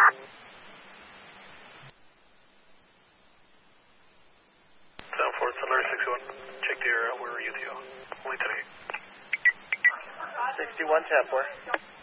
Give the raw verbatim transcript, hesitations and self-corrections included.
seven four, Thunder sixty-one. Check the area. Where are you, Theo? Only today. sixty-one, ten four.